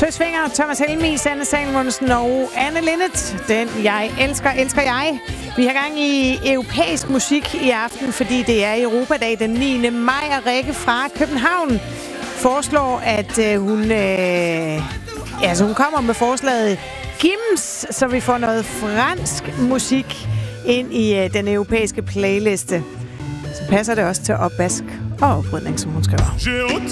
Tøsfinger, Thomas Helmig, Sanne Salmonsen og Anne Linnet. Den jeg elsker jeg. Vi har gang i europæisk musik i aften, fordi det er Europadag den 9. maj, og Rikke fra København foreslår, at hun kommer med forslaget Gims, så vi får noget fransk musik ind i den europæiske playliste. Så passer det også til opvask og oprydning, som hun skriver.